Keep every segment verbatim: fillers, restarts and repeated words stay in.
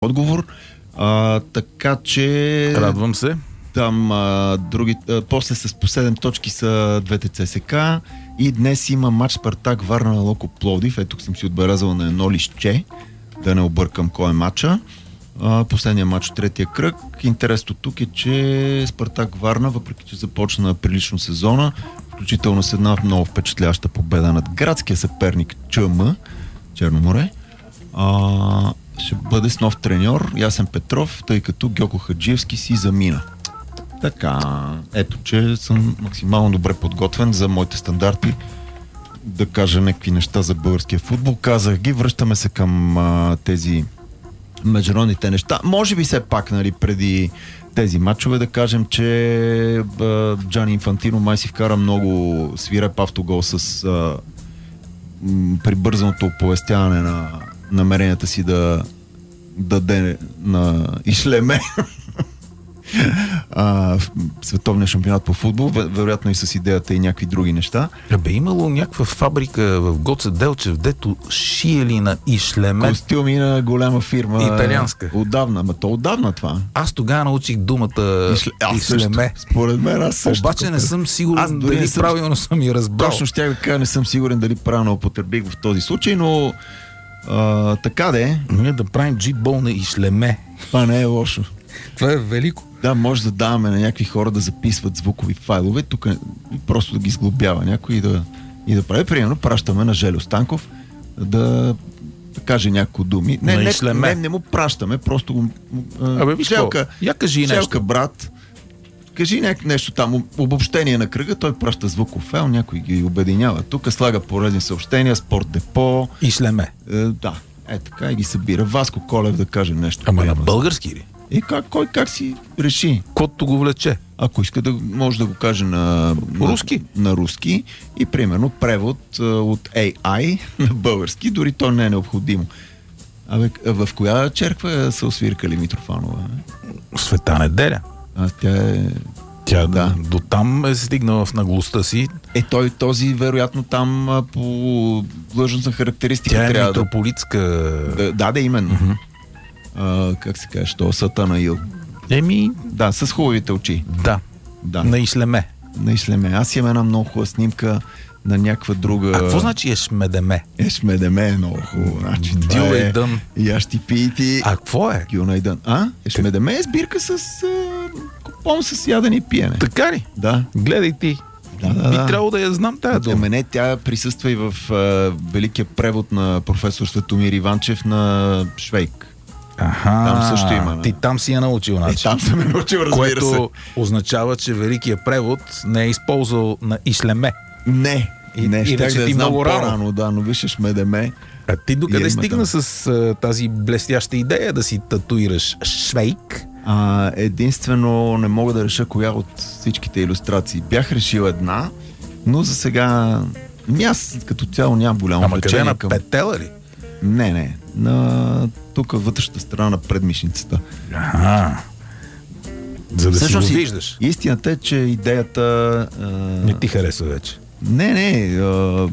отговор. А, така че... Радвам се. Там а, други, а, после с по седем точки са двете ЦСКА и днес има матч Спартак Варна на Локо Пловдив. Ето тук съм си отбелязал на едно листче, да не объркам кой е матча. А, последния матч от третия кръг. Интересното тук е, че Спартак Варна, въпреки че започна прилично сезона, включително с една много впечатляваща победа над градския съперник ЧМ, Черно море, а, ще бъде с нов треньор Ясен Петров, тъй като Гьоко Хаджиевски си замина. Така, ето, че съм максимално добре подготвен за моите стандарти да кажа някакви неща за българския футбол. Казах ги, връщаме се към а, тези международните неща. Може би все пак, нали, преди тези матчове да кажем, че а, Джани Инфантино май си вкара много свиреп автогол с а, м, прибързаното оповестяване на намеренията си да даде на Ишлеме а, в световния шампионат по футбол, вероятно и с идеята и някакви други неща. Бе, имало някаква фабрика в Гоце Делчев, дето шиели на Ишлеме. Костюми на голяма фирма. Италианска. Отдавна, ама то отдавна това. Аз тогава научих думата Ишле... Ишлеме. Според мен аз също. Обаче не съм сигурен дали съм... правилно съм я разбрал. Точно щях да кажа, не съм сигурен дали правилно употребих в този случай, но а, така де. Ние да правим джипбол на Ишлеме. Това не е лошо. Това е велико. Да, може да даваме на някакви хора да записват звукови файлове, тук просто да ги сглобява някой и да, и да прави. Примерно, пращаме на Желю Станков да, да каже няколко думи. Не, не, не, не му пращаме, просто го... Абе, виж Желка, я кажи Желка, нещо. брат, кажи няк- нещо там, обобщение на кръга, той праща звуков файл, някой ги обединява. Тук слага полезни съобщения, Спорт Депо. Ишлеме. Е, да, е така и ги събира. Васко Колев да каже нещо. Ама на български ли? И как, кой как си реши? Котто го влече. Ако иска да може да го каже на руски, на, на руски и примерно превод а, от Ей Ай на български, дори то не е необходимо. Абе, в коя черква са освиркали Митрофанова? Света неделя. А тя е... Тя да. До там е стигнала в наглостта си. Е, той този вероятно там а, по длъжностна характеристика тя е трябва митрополитска... да... Да, да, именно. Mm-hmm. А, как се каже, то Сатанаил. Еми... Да, с хубавите очи. Да, да. На Ишлеме. На Ишлеме. Аз имам една много хубава снимка на някаква друга... А какво значи Ешмедеме? Ешмедеме е много хубаво. Значи, Дюлейдън. Е... И аз ще пиете... А какво е? Гюнайдън. А? Ешмедеме е сбирка с а... купон с ядене и пиене. Така ли? Да. Гледай ти. Да, да, Би да. трябвало да я знам тая дума. Мене тя присъства и в а, великия превод на професор Светомир Иванчев на Швейк. Аха, там също има. Ти там си я научил, значи. Е, там съм я научил, разбира което се. Което означава, че великият превод не е използвал на Ишлеме. Не. И, не, ще иначе да ти знам много рано. по-рано, да, но виждаш Медеме. А ти докъде стигна там с а, тази блестяща идея да си татуираш Швейк? А, единствено не мога да реша коя от всичките илюстрации. Бях решил една, но за сега аз като цяло нямам голямо Ама влечение. Ама къде, на към... петела ли? Не, не. На тук вътрешната страна на предмишницата. Аха. За да Всъщност, си го виждаш. Истината е, че идеята... А... Не ти харесва вече. Не, не. А...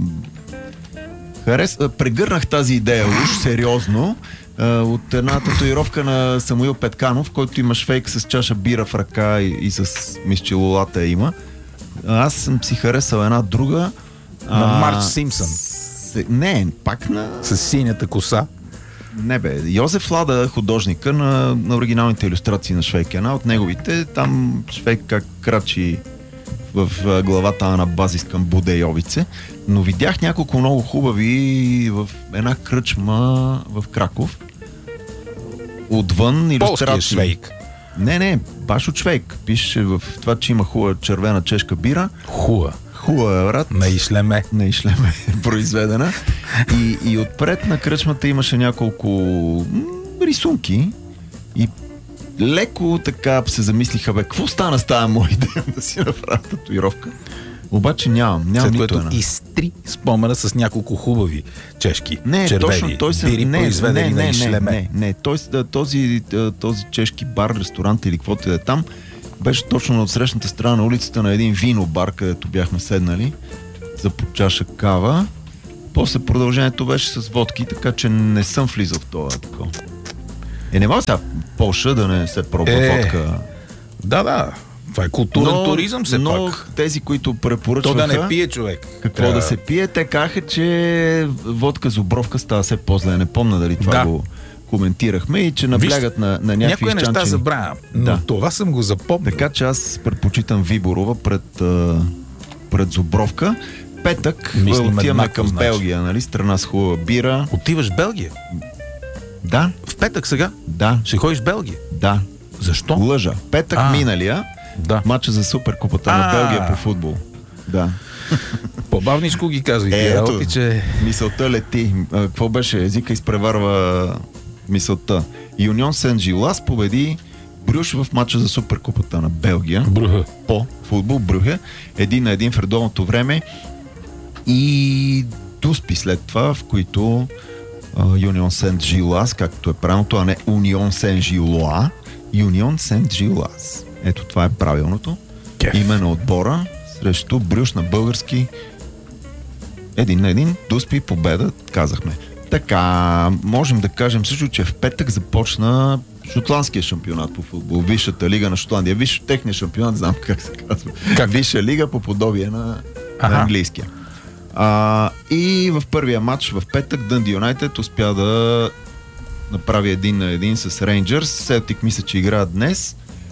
Харес... Прегърнах тази идея уж сериозно от една татуировка на Самуил Петканов, който има швейк с чаша бира в ръка и, и с мисче лулата има. Аз съм си харесал една друга. На а... Марч Симпсън. С... Не, пак на... С синята коса. Не бе, Йозеф Лада, художника на, на оригиналните илюстрации на Швейк. Една от неговите, там Швейк как крачи в главата на базис към Будейовице, но видях няколко много хубави в една кръчма в Краков. Отвън илюстрации. Полския Швейк. Не, не, баш от Швейк. Пише в това, че има хубава червена чешка бира. Хуа. Хубава, брат. На Ишлеме. На Ишлеме произведена. И, и отпред на кръчмата имаше няколко м- рисунки и леко така се замислиха, бе, какво стана с тази моя идея да си направя татуировка? Обаче нямам, нямам нито нито една. Изтри спомена с няколко хубави чешки не, червени точно, той се, бири, не, произведени не, на не, Ишлеме. Не, не, не. Той, този, този чешки бар, ресторант или каквото е там, беше точно на отсрещната страна на улицата на един вино бар, където бяхме седнали за по чаша кава. После продължението беше с водки, така че не съм влизал в това такова. Е, не може сега Полша да не се пробва Е, водка. Да, да. Това е културен Но, туризъм все но пак. тези, които То препоръчваха да не пие човек. какво Трябва- да се пие, те казаха, че водка Зубровка става все по-зле. Не помня дали това Да. го коментирахме и че наблягат на, на някакви Някои неща изчанчени. забравям, но Да. това съм го запомнил. Така че аз предпочитам Виборова пред, а, пред Зубровка. Петък Мислим отиваме еднакво, към значи. Белгия, нали? Страна с хубава бира. Отиваш в Белгия. Да, В петък сега да, ще ходиш в Белгия. да. Защо? Лъжа. Петък А. миналия, Да. матча за Суперкупата на А. Белгия по футбол. Да. По-бавничко ги казвай Е, тия ето. работи, че... Мисълта лети. А, какво беше? Езика изпреварва мисълта. Юнион Сен-Жилас победи Брюш в матча за Суперкупата на Белгия. Брюха. По футбол Брюхе. Един на един в редовното време. И Дуспи след това, в които Юнион Сен-Жилас, както е правилното, а не Унион Сен-Жилоа, Юнион Сен-Жилас. Ето това е правилното. Кеф. Име на отбора срещу Брюш на български. Един на един, Дуспи, победа, казахме. Така, можем да кажем също, че в петък започна шотландския шампионат по футбол. Висшата лига на Шотландия. Виж, техния шампионат, знам как се казва. Как? Висша лига по подобие на, на Аха. английския. А, и в първия матч в петък Дънди Юнайтед успя да направи един на един с Рейнджърс. Селтик мисля, че играят днес.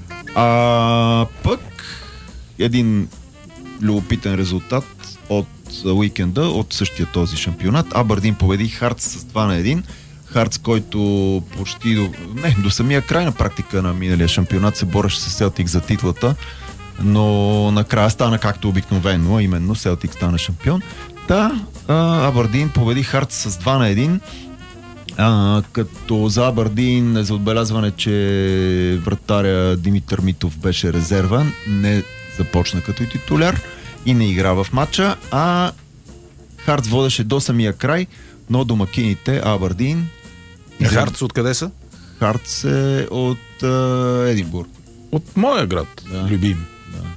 А пък един любопитен резултат от уикенда, от същия този шампионат. Абърдин победи Хартс с два на един. Хартс, който почти до, не, до самия край на практика на миналия шампионат се бореше с Селтик за титлата, но накрая стана както обикновено, а именно Селтик стана шампион. Та, а, Абърдин победи Хартс с два на един. А, като за Абърдин е за отбелязване, че вратаря Димитър Митов беше резерван, не започна като титуляр и не игра в матча, а Хартс водеше до самия край, но домакините Абърдин. Хартс откъде са? Хартс е от а, Единбург. От моя град, Да. любим.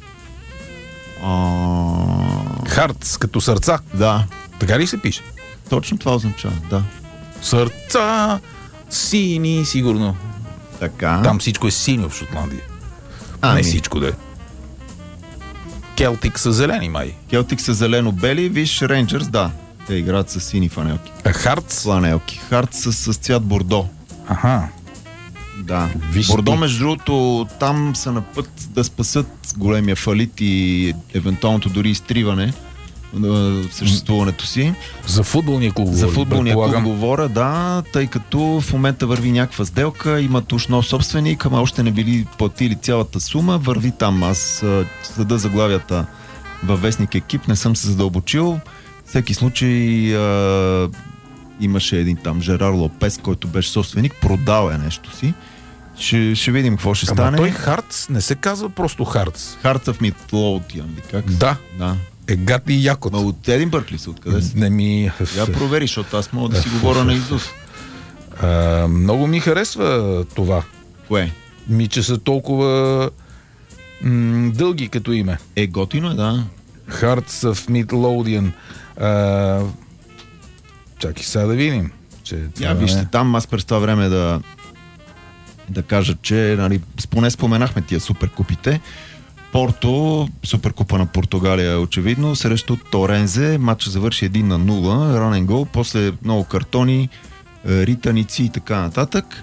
А, Хартс, като сърца. да, Така ли се пише? точно това означава, да. Сърца, сини, сигурно. Така. Там всичко е синьо в Шотландия. Ами. Не всичко да е. Келтик са зелени, май. Келтик са зелено-бели, виж Рейнджърс, да. Те играят с сини фанелки. А Хартс? Фланелки. Хартс с, с цвят бордо. Аха. Да. Виж Бордо, ти. между другото, там са на път да спасат големия фалит и евентуалното дори изтриване на съществуването си. За футболния клуб. За говори, футболния клуб предполагам. говоря, да, тъй като в момента върви някаква сделка, имат уж нов собственик, ама още не били платили цялата сума, върви там. Аз а, следа заглавията във вестник Екип, не съм се задълбочил. Всеки случай а, имаше един там Жерар Лопес, който беше собственик, продал е нещо си. Ще, ще видим какво ще Ама стане. той Хартс не се казва просто Хартс. Hearts of Midlothian, или как? Да. Да. Е гати и якот. Ма от Единбърг ли са? Откъде са? Не ми... Я провери, защото аз мога да си говоря на Изус. А, много ми харесва това. Кое? Ми, че са толкова м- дълги като име. Е, готино е, да. Hearts of Midlothian. А, чакай сега да видим. Че Я това вижте, е- там аз през това време да да кажа, че нали, поне споменахме тия суперкупите. Порто, суперкупа на Португалия очевидно, срещу Торензе. Матчът завърши един на нула, ранен гол, после много картони, ританици и така нататък.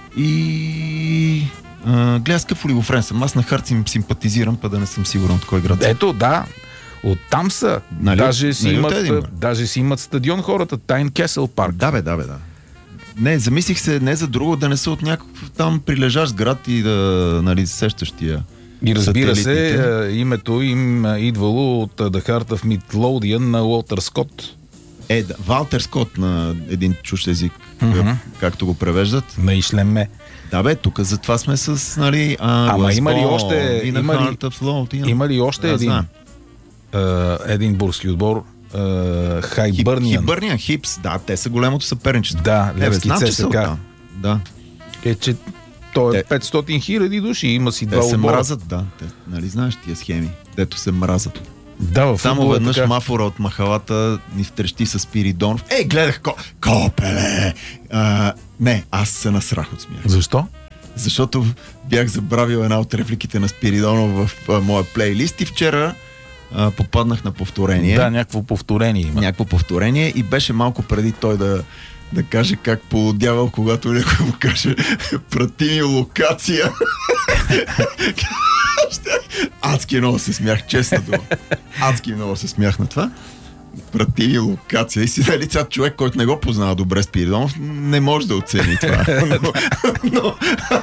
И а, гледа с къв олигофрен съм. Аз на Харц им симпатизирам, па да не съм сигурен от кой град. Ето, да. Оттам са. Нали- даже, си нали от имат, Единбург? даже си имат стадион хората. Тайн Кесъл парк. Да, бе, да, бе, да. Не, замислих се не за друго, да не са от някакъв там прилежащ град и да, нали, сещащия. И разбира се, сателитните. е, името им е идвало от е, The Heart of Midlothian на Уолтер Скот. Е, да, Валтер Скот на един чужд език, Мгм. както го превеждат. На Ишлеме. Да, бе, тук затова сме с, нали... А, Ама West има ли Brom, още- и на има ли- Heart of Lothian. Има ли още Да, един знам. е, единбургски отбор? Е, Хайбърниан. Хибърниан, Хипс, да, те са големото съперничество. Да, Е, бе, Левски знам, че са ЦСКА. оттам. Да. Е, че той е Те- петстотин хиляди души, има си Те два се отбора. мразят, да. Те, нали знаеш тия схеми, дето се мразят. Да, в Само футбола е веднъж така. мафора от махалата ни втрещи с Спиридонов. Ей, гледах ко... Копеле! А, не, аз се насрах от смях. Защо? Защото бях забравил една от репликите на Спиридонов в а, моя плейлист и вчера а, попаднах на повторение. Да, някакво повторение има. Някакво повторение и беше малко преди той да, да каже как полудявал, когато някой му каже прати ми локация. Адски много се смях, честно дума. Адски много се смях на това. Прати ми локация. И си дали цял човек, който не го познава добре Спиридонов, не може да оцени това. Но, но...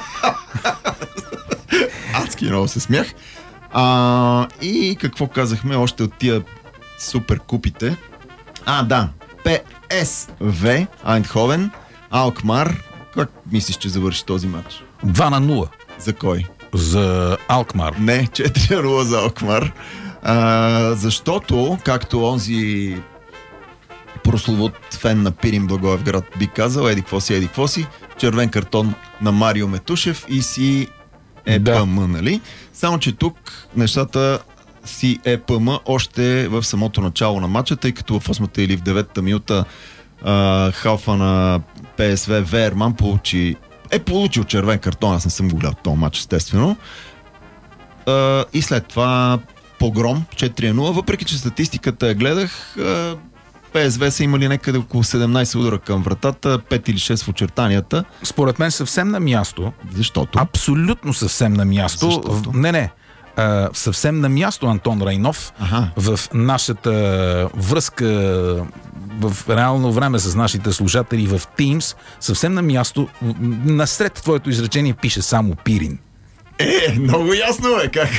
Адски много се смях. А, и какво казахме още от тия супер купите? А, да. Пе Ес Ве Айндховен, Алкмар. Как мислиш, че завърши този матч? два на нула За кой? за Алкмар. Не, четири на нула за Алкмар. А, защото, както онзи прословут фен на Пирин Благоевград би казал, еди какво си, еди какво си, червен картон на Марио Метушев и си Е П М, да. Нали? Само, че тук нещата си Е П М още в самото начало на матча, тъй като в осмата или в деветата минута а, халфа на Пе Ес Ве Верман получи е получил червен картон, аз не съм го гледал този матч, естествено. А, и след това погром четири на нула, въпреки че статистиката я гледах, а, Пе Ес Ве са имали някъде около седемнайсет удара към вратата, пет или шест в очертанията. Според мен съвсем на място. Защото? Абсолютно съвсем на място. Защото? Не, не. А, съвсем на място Антон Райнов Ага. в нашата връзка в реално време с нашите слушатели в Teams, съвсем на място, насред твоето изречение пише само Пирин. Е, много ясно е как.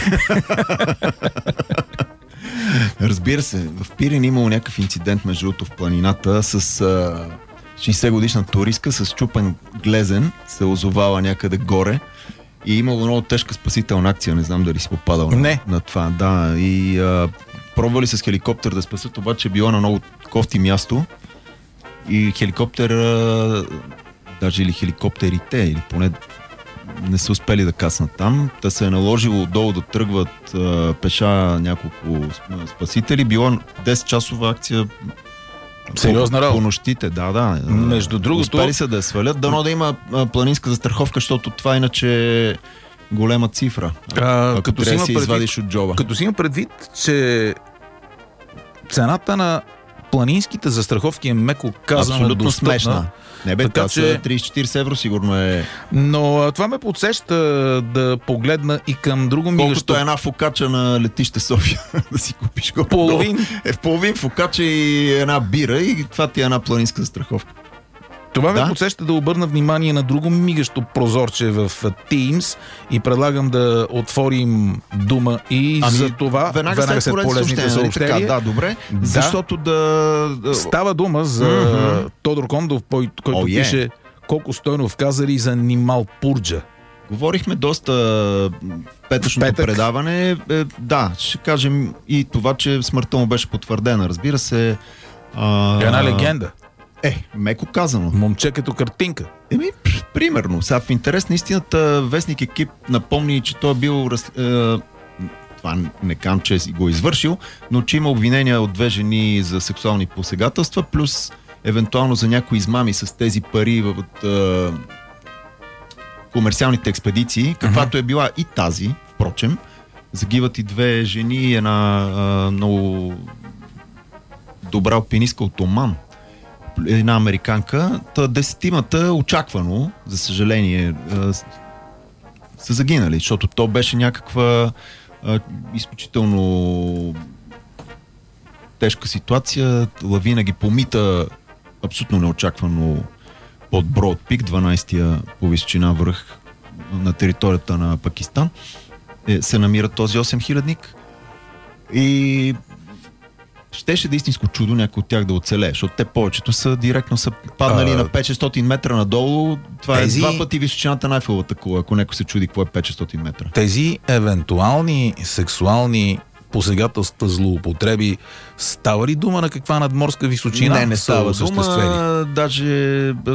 Разбира се, в Пирин имало някакъв инцидент между другото в планината с а, шейсет годишна туристка с чупен глезен, се озовала някъде горе и имало много тежка спасителна акция, не знам дали си попадал Не. на, на това. Да, и а, пробвали с хеликоптер да спасат, обаче било на много кофти място и хеликоптер, а, даже или хеликоптерите, или поне не са успели да каснат там. Та се е наложило долу да тръгват а, пеша няколко спасители. Било десет часова акция. Сериозна по, работа. по нощите, да, да. Между другото... Успели са да я свалят. Дано да има а, планинска застраховка, защото това иначе е голема цифра. А, Ако като си трябва има да си предвид, извадиш от джоба. като си има предвид, че цената на планинските застраховки е меко казано Абсолютно достъпна. смешна. Не бе, Така това че- са трийсет-четирийсет евро сигурно е. Но а, това ме подсеща да погледна и към друго Колкото мигащо. е една фокача на летище София да си купиш го. Половин. Е в половин фокача и една бира и това ти е една планинска застраховка. Това ме Да. подсеща да обърна внимание на друго мигащо прозорче в а, Teams и предлагам да отворим дума и за това веднага, веднага след полезните полезните съобщения. съобщения. Така, да, добре. Да. Защото да... да- Става дума за Мгм. Тодор Кондов, кой- който О, е. пише колко Стойнов казали за Нимал Пурджа. Говорихме доста в петъчното В петък. предаване. Е, да, ще кажем и това, че смъртта му беше потвърдена. Разбира се... А... Една легенда. Е, меко казано. Момче като картинка. Еми, п- примерно. Сега в интерес на истината Вестник Екип напомни, че той е бил... Раз... Е... Това не кам, че си го извършил, но че има обвинения от две жени за сексуални посегателства, плюс евентуално за някои измами с тези пари от е... комерциалните експедиции, каквато е била и тази, впрочем. Загиват и две жени и една е, много добра алпинистка от Оман. Една американка. Та десетимата очаквано, за съжаление, е, са загинали, защото то беше някаква е, изключително тежка ситуация. Лавина ги помита абсолютно неочаквано под Брод Пик, дванайсетия по височина връх на територията на Пакистан. Е, се намира този осем хилядник и щеше да е истинско чудо някой от тях да оцелее, защото те повечето са директно са паднали А, на пет-шестстотин метра надолу. Това тези- е два пъти височината на Айфеловата кула, ако някой се чуди какво е пет-шестотин метра. Тези евентуални сексуални посегателства, злоупотреби, става ли дума на каква надморска височина Не, не са става осъществени? дума. Даже б,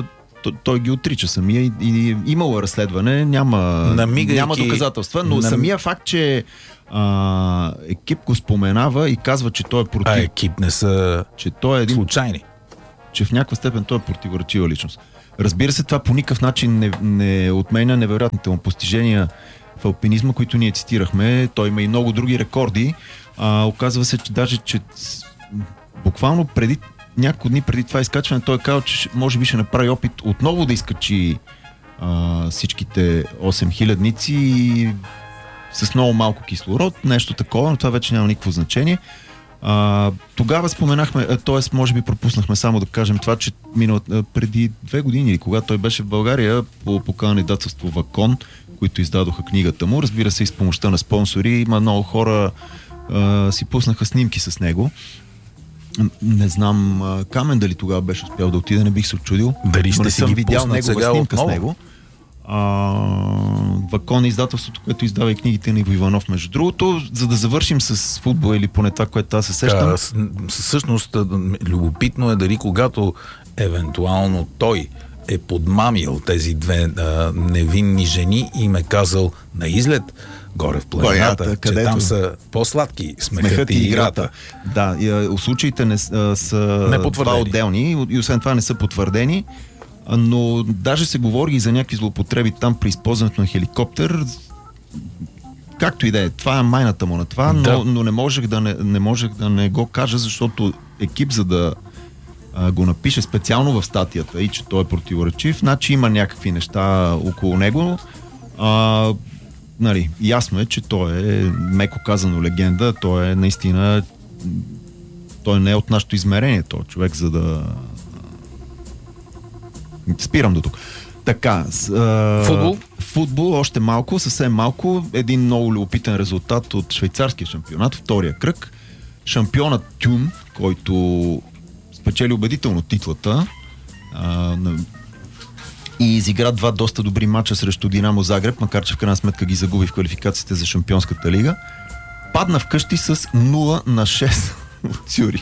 той, той ги отрича самия и, и имало разследване, няма, Намигайки... няма доказателства, но Нам... самия факт, че а, екип го споменава и казва, че той е против... А екип не са че той е един... случайни. Че в някаква степен той е противоречива личност. Разбира се, това по никакъв начин не, не отменя невероятните му постижения в алпинизма, които ние цитирахме. Той има и много други рекорди. А, оказва се, че даже че буквално преди няколко дни преди това изкачване той е казал, че може би ще направи опит отново да изкачи а, всичките осем хилядници и с много малко кислород, нещо такова, но това вече няма никакво значение. А, тогава споменахме, т.е. може би пропуснахме само да кажем това, че минал, преди две години, когато той беше в България по, по кандидатство Вакон, които издадоха книгата му, разбира се и с помощта на спонсори, има много хора а, си пуснаха снимки с него. Не знам Камен дали тогава беше успял да отиде, не бих се отчудил. Дали сте не си съм ги видял пуснат негова сега снимка отново? с него. А, Вакон е издателството, което издава и книгите на Иво Иванов, между другото. За да завършим с футбол или поне това, което аз се сещам. Да, всъщност, любопитно е дали когато евентуално той е подмамил тези две а, невинни жени и им е казал на излет горе в планината, Планята, че където... там са по-сладки смехът, смехът и играта. Да, и, а, случаите не, а, са два отделни и освен това не са потвърдени, а, но даже се говори и за някакви злоупотреби там при използването на хеликоптер. Както и да е, това е майната му на това, но, да. но не можех да не, не можех да не го кажа, защото екип, за да а, го напише специално в статията и че той е противоречив, значи има някакви неща около него. А, нали, ясно е, че той е, меко казано, легенда. Той е наистина, той не е от нашето измерение, той е човек, за да спирам до тук. Така, с, а... Футбол? Футбол, още малко, съвсем малко. Един много любопитен резултат от швейцарския шампионат, втория кръг. Шампионът Тюм, който спечели убедително титлата а, и изигра два доста добри мача срещу Динамо Загреб, макар че в крайна сметка ги загуби в квалификациите за Шампионската лига. Падна вкъщи с нула на шест от Цюрих.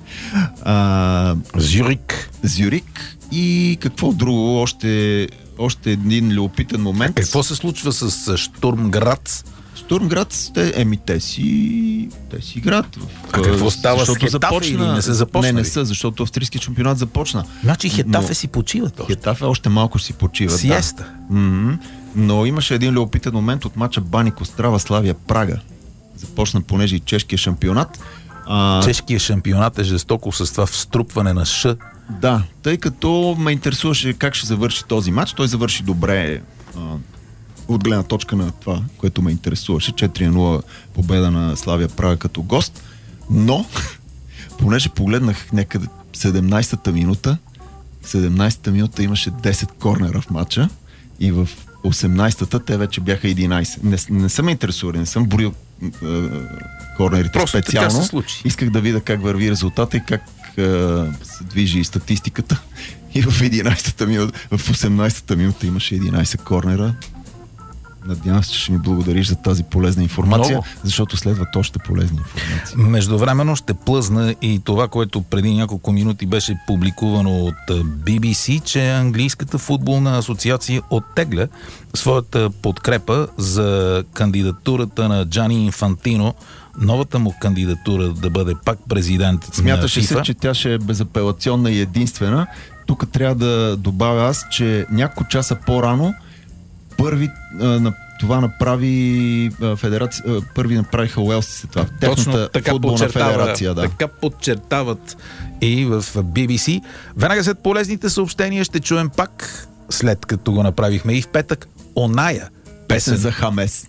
А, Зюрик. Зюрик. И какво друго? Още, още един любопитен момент. Какво се случва с Штурм Грац? Штурм Грац, те, еми, те си, те си играят. А какво става с Хетафе започна... или не се започна? Не, не са, защото австрийски шампионат започна. Значи Хетафе но... си почиват още. Хетафе още малко си почиват. Сиеста. Да. Mm-hmm. Но имаше един любопитен момент от мача Баник Острава Славия Прага. Започна понеже и чешкия шампионат. А... Чешкият шампионат е жестоко с това вструпване на Ш. Да, тъй като ме интересуваше как ще завърши този матч. Той завърши добре а, от гледна точка на това, което ме интересуваше. четири на нула победа на Славия Прага като гост. Но, понеже погледнах някъде седемнайсета минута, седемнайсета минута имаше десет корнера в матча и в осемнайсета те вече бяха единайсет. Не, не съм интересуван, не съм борил е, корнерите просто специално. Така се случи. Исках да видя как върви резултата и как е, се движи статистиката. И в единайсета минута, в осемнайсета минута имаше единайсет корнера. Надявам се, че ще ми благодариш за тази полезна информация, много. Защото следват още полезни информации. Междувременно ще плъзна и това, което преди няколко минути беше публикувано от Би Би Си, че английската футболна асоциация оттегля своята подкрепа за кандидатурата на Джани Инфантино, новата му кандидатура да бъде пак президент на Смяташе FIFA. се, че тя ще е безапелационна и единствена. Тук трябва да добавя аз, че няколко часа по-рано първи а, на това направи а, федерация, а, първи направиха Уелсите това. Точно така футболна федерация, да. Така подчертават и в Би Би Си. Веднага след полезните съобщения ще чуем пак, след като го направихме и в петък, оная Песен, песен за Хамес.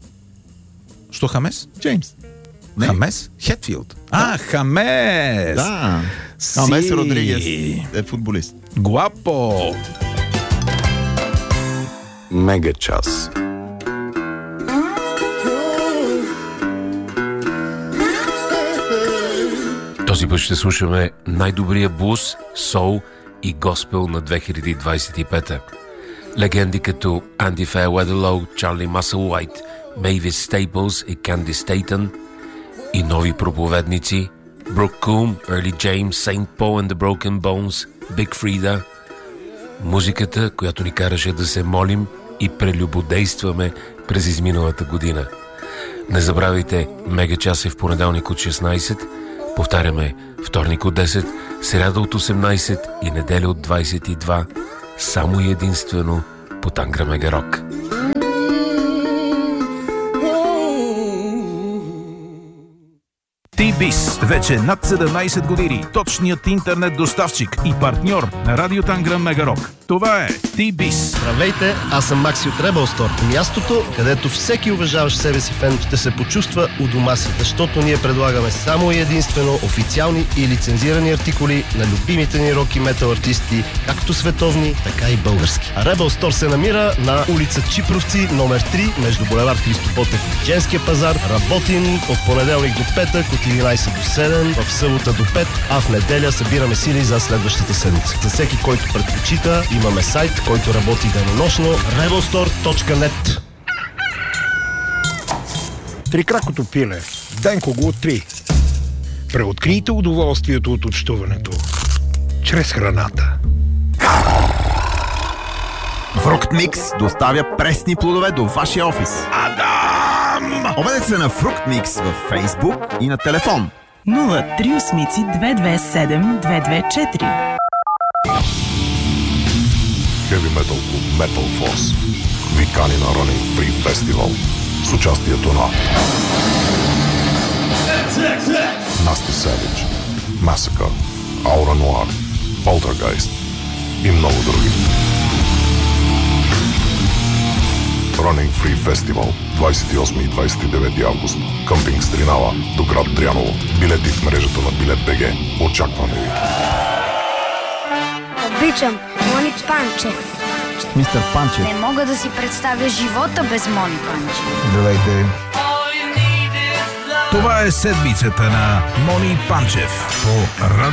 Що Хамес? Джеймс. Не? Хамес? Хетфилд. А, Хамес! Да. Хамес Родригес е футболист. Гуапо! Мега час. Този път ще слушаме най-добрия блуз, соул и госпел на две хиляди двайсет и пета. Легенди като Анди Фейерведерлоу, Чарли Масълуайт, Мейвис Стейплс и Канди Стейтън и нови проповедници Брук Кум, Early James, Сейнт Пол and the Broken Bones, Big Frida, Музиката, която ни караше да се молим и прелюбодействаме през изминалата година. Не забравяйте, Мега час е в понеделник от шестнайсет, повтаряме вторник от десет, сряда от осемнайсет и неделя от двайсет и два, само и единствено по Тангра Мега Рок. T-Biz. Вече над седемнайсет години. Точният интернет доставчик и партньор на Радио Тангра Мега Рок. Това е T-Biz. Здравейте, аз съм Макси от Rebel Store. Мястото, където всеки уважаващ себе си фен ще се почувства у дома си, защото ние предлагаме само и единствено официални и лицензирани артикули на любимите ни рок и метал артисти, както световни, така и български. А Rebel Store се намира на улица Чипровци, номер три, между булевард Христо Ботев и Женския пазар. Работим от понеделник до петък, от единайсет до седем, в събота до пет, а в неделя събираме сили за следващата седмица. За всеки, който предпочита, имаме сайт, който работи денонощно rebel store точка net. Трикракото пиле. Денко го откри. Преоткрийте удоволствието от общуването чрез храната. Фрукт Микс доставя пресни плодове до вашия офис. Адам! Обадете се на Фрукт Микс във Фейсбук и на телефон нула три осмици две две седем две две четири. Heavy Metal Club Metal Force ви кани на Running Free Festival с участието на Nasty Savage, Massacre, Aura Noir, Poltergeist и много други. Running Free Festival двайсет и осми и двайсет и девети август. Къмпинг Стринава до град Дряново. Билети в мрежата на Билет БГ. Очакваме ви. Обичам Мони Панчев. Мистер Панчев. Не мога да си представя живота без Мони Панчев. Здравейте. Това е седмицата на Мони Панчев по